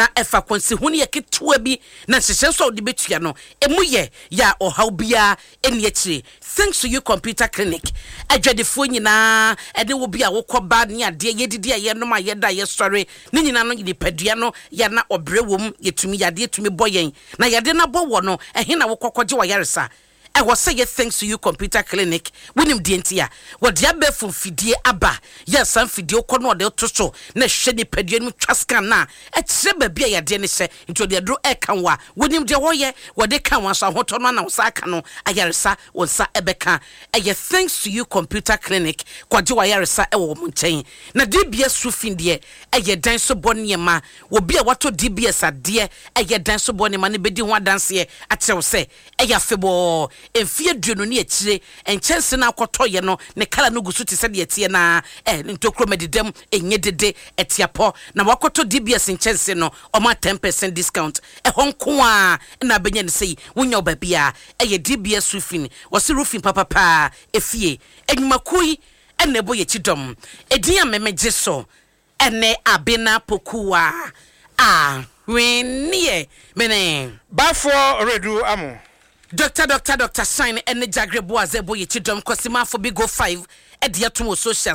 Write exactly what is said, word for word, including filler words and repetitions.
efa kwansi huni ye ketewa bi na hyehyɛ so de betua no emu ye ya ohaw bia eni akire. Thanks to you computer clinic adwadefo nyina ene wo bia wo kɔba ne ade yedidi aye no ma yeda ye sɔre ne nyina no de padua no ya na obrewom yetumi yade yetumi boyen na yade na bowo no ehe na wo kɔkɔgye wa yaresa. I was say thanks to you computer clinic winim die ntia wo de abefo fidie aba yes san fidie ko no de to so na hwe ni padua mu twaskan na e kire ba bia yade ne hye nti de dro e kan wa winim de wo ye wo de kan wa so hoto no na wo sa aka no ayaresa wo sa ebeka e thanks to you computer clinic kwaje wa yaresa e wo nchen na D B S sufindie e ye dan so bone ma wo bia wato D B S ade e ye dan so bone ma ne bedi ho adanse a kyerɛw se e ya febo enfie duno ne akire enchense na akotoye no ne kala no gusu te se de tie na eh ntokro medidem enye dede etiapo na wakoto D B S enchense no oma ten percent discount e honko a na benya ne sei wonya obabia e ye D B S roofing wose roofing papa pa efie enwumakui ene boye chidom edin amemegye so ene abena pokua ah wenie mene bafo redu amo Doctor, doctor, doctor, sign and the Jagrebo as a boy, chidom, Cosima for Bigo five, at the Atomo social.